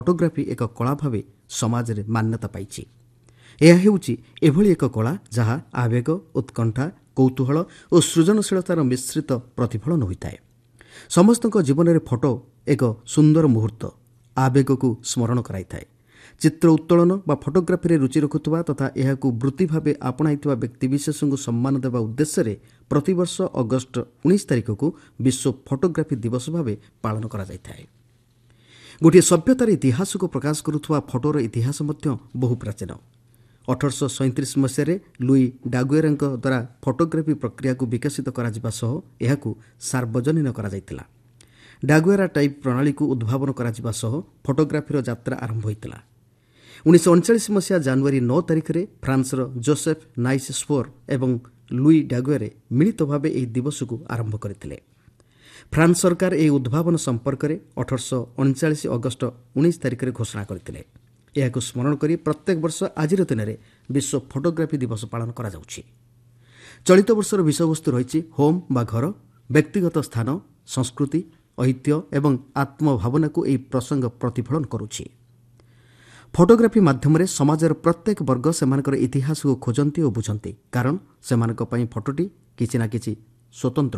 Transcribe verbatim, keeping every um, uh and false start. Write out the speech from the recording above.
Photography ଏକ କଳା ଭାବେ ସମାଜରେ ମାନ୍ୟତା ପାଇଛି। ଏହା ହେଉଛି ଏଭଳି ଏକ କଳା ଯାହା ଆବେଗ, ଉତ୍କଣ୍ଠା, କୌତୂହଳ ଓ ସୃଜନଶୀଳତାର ମିଶ୍ରିତ ପ୍ରତିଫଳନ ହୋଇଥାଏ। ସମସ୍ତଙ୍କ ଜୀବନରେ ଫଟୋ ଏକ ସୁନ୍ଦର ମୁହୂର୍ତ୍ତ, ଆବେଗକୁ ସ୍ମରଣ କରାଇଥାଏ। ଚିତ୍ର ଉତ୍ତୋଳନ ବା ଫଟୋଗ୍ରାଫିରେ ରୁଚି ରଖୁଥିବା ତଥା ଏହାକୁ ବୃତ୍ତି ଭାବେ ଆପଣାଇଥିବା ବ୍ୟକ୍ତିବିଶେଷଙ୍କୁ ସମ୍ମାନ ଦେବା ଉଦ୍ଦେଶ୍ୟରେ ପ୍ରତିବର୍ଷ ଅଗଷ୍ଟ ଉଣେଇଶ ତାରିଖକୁ ବିଶ୍ୱ ଫଟୋଗ୍ରାଫି ଦିବସ ଭାବେ ପାଳନ କରାଯାଇଥାଏ। ଗୋଟିଏ ସଭ୍ୟତାର ଇତିହାସକୁ ପ୍ରକାଶ କରୁଥିବା ଫଟୋର ଇତିହାସ ମଧ୍ୟ ବହୁ ପ୍ରାଚୀନ। ଅଠରଶହ ସଇଁତିରିଶ ମସିହାରେ ଲୁଇ ଡାଗୁଏରଙ୍କ ଦ୍ୱାରା ଫଟୋଗ୍ରାଫି ପ୍ରକ୍ରିୟାକୁ ବିକଶିତ କରାଯିବା ସହ ଏହାକୁ ସାର୍ବଜନୀନ କରାଯାଇଥିଲା। ଡାଗୁଏରା ଟାଇପ୍ ପ୍ରଣାଳୀକୁ ଉଦ୍ଭାବନ କରାଯିବା ସହ ଫଟୋଗ୍ରାଫିର ଯାତ୍ରା ଆରମ୍ଭ ହୋଇଥିଲା। ଉଣେଇଶହ ଅଣଚାଳିଶ ମସିହା ଜାନୁଆରୀ ନଅ ତାରିଖରେ ଫ୍ରାନ୍ସର ଜୋସେଫ୍ ନାଇସ୍ ସ୍ପୋର୍ ଏବଂ ଲୁଇ ଡାଗୁଏରେ ମିଳିତ ଭାବେ ଏହି ଦିବସକୁ ଆରମ୍ଭ କରିଥିଲେ। ଫ୍ରାନ୍ସ ସରକାର ଏହି ଉଦ୍ଭାବନ ସମ୍ପର୍କରେ ଅଠରଶହ ଅଣଚାଳିଶ ଅଗଷ୍ଟ ଉଣେଇଶ ତାରିଖରେ ଘୋଷଣା କରିଥିଲେ। ଏହାକୁ ସ୍ମରଣ କରି ପ୍ରତ୍ୟେକ ବର୍ଷ ଆଜିର ଦିନରେ ବିଶ୍ୱ ଫଟୋଗ୍ରାଫି ଦିବସ ପାଳନ କରାଯାଉଛି। ଚଳିତ ବର୍ଷର ବିଷୟବସ୍ତୁ ରହିଛି ହୋମ୍ ବା ଘର, ବ୍ୟକ୍ତିଗତ ସ୍ଥାନ, ସଂସ୍କୃତି, ଐତିହ୍ୟ ଏବଂ ଆତ୍ମଭାବନାକୁ ଏହି ପ୍ରସଙ୍ଗ ପ୍ରତିଫଳନ କରୁଛି। ଫଟୋଗ୍ରାଫି ମାଧ୍ୟମରେ ସମାଜର ପ୍ରତ୍ୟେକ ବର୍ଗ ସେମାନଙ୍କର ଇତିହାସକୁ ଖୋଜନ୍ତି ଓ ବୁଝନ୍ତି, କାରଣ ସେମାନଙ୍କ ପାଇଁ ଫଟୋଟି କିଛି ନା କିଛି ସ୍ୱତନ୍ତ୍ର